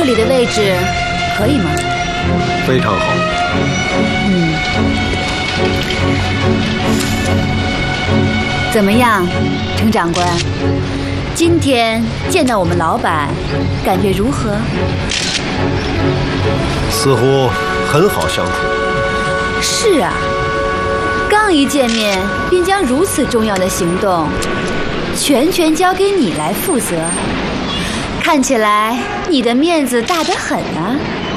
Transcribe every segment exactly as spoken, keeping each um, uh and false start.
里的位置可以吗？ 非常好。 嗯。怎么样，程长官？今天见到我们老板，感觉如何？ 似乎很好相处。 是啊，刚一见面便将如此重要的行动全权交给你来负责，看起来你的面子大得很啊。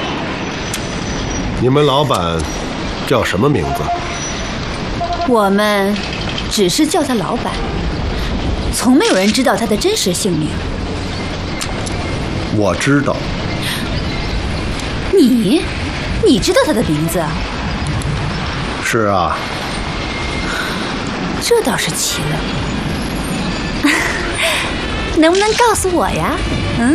你们老板叫什么名字？ 我们只是叫他老板，从没有人知道他的真实姓名。 我知道。 你？你知道他的名字？ 是啊。 这倒是奇了。能不能告诉我呀？嗯？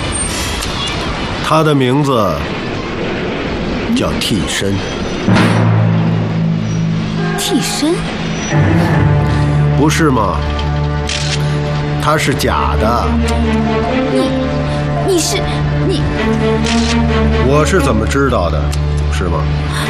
他的名字叫替身。 替身？ 不是吗？他是假的。 你，你是你？ 我是怎么知道的？是吗？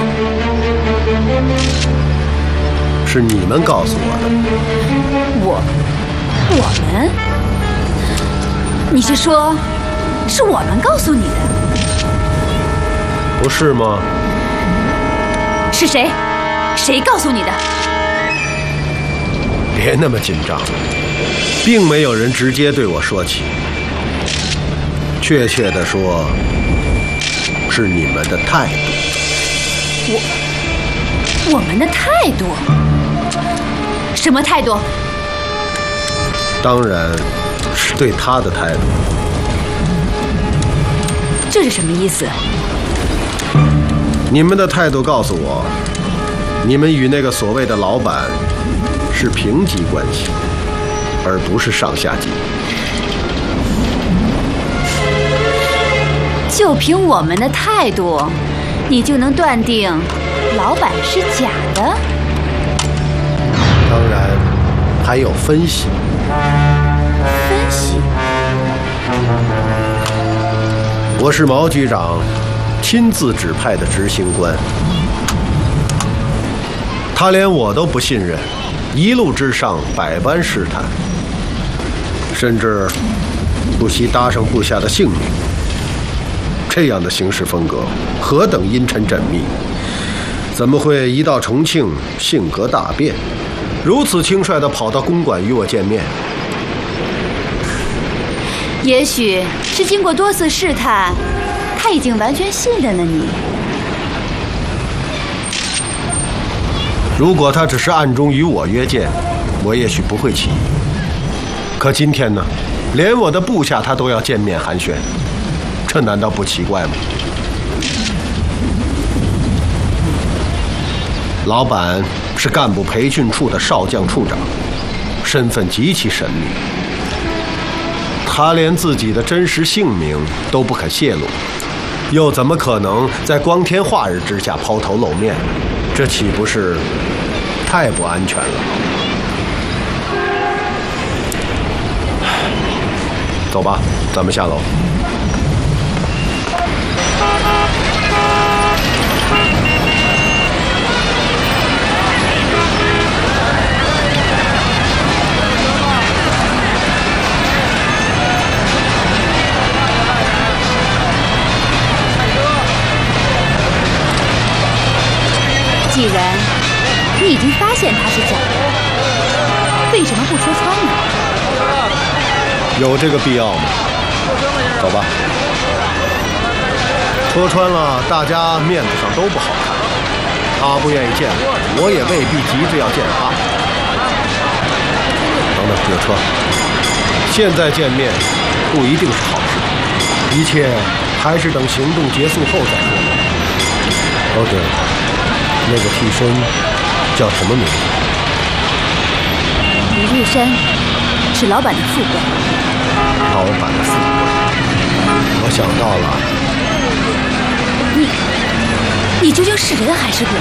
是你们告诉我的。 我，我们？你是说，是我们告诉你的？ 不是吗？ 是谁？谁告诉你的？ 别那么紧张，并没有人直接对我说起。确切地说，是你们的态度。 我，我们的态度？什么态度？ 当然是对他的态度。 这是什么意思？ 你们的态度告诉我，你们与那个所谓的老板是平级关系，而不是上下级。 就凭我们的态度，你就能断定老板是假的？ 当然，还有分析。 分析？ 我是毛局长亲自指派的执行官，他连我都不信任，一路之上百般试探，甚至不惜搭上部下的性命。这样的行事风格何等阴沉缜密，怎么会一到重庆性格大变，如此轻率地跑到公馆与我见面？ 也许是经过多次试探，他已经完全信任了你。 如果他只是暗中与我约见，我也许不会起疑。可今天呢，连我的部下他都要见面寒暄，这难道不奇怪吗？老板是干部培训处的少将处长，身份极其神秘。他连自己的真实姓名都不可泄露，又怎么可能在光天化日之下抛头露面？这岂不是太不安全了？走吧，咱们下楼。 既然你已经发现他是假的，为什么不说穿呢？ 有这个必要吗？走吧。说穿了，大家面子上都不好看。他不愿意见我，我也未必急着要见他。等等，有车。现在见面不一定是好事，一切还是等行动结束后再说。哦，对了。那个替身叫什么名字？ 李玉山是老板的副官。 老板的副官，我想到了。 你，你究竟是人还是鬼？